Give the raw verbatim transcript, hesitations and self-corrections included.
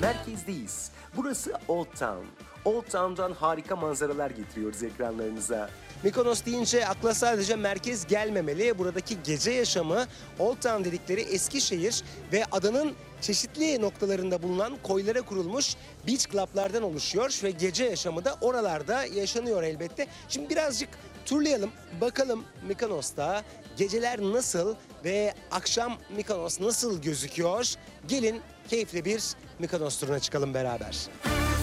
merkezdeyiz. Burası Old Town. Old Town'dan harika manzaralar getiriyoruz ekranlarınıza. Mykonos deyince akla sadece merkez gelmemeli. Buradaki gece yaşamı, Old Town dedikleri eski şehir ve adanın çeşitli noktalarında bulunan koylara kurulmuş beach club'lardan oluşuyor ve gece yaşamı da oralarda yaşanıyor elbette. Şimdi birazcık turlayalım, bakalım Mykonos'ta geceler nasıl ve akşam Mykonos nasıl gözüküyor? Gelin keyifli bir Mykonos turuna çıkalım beraber.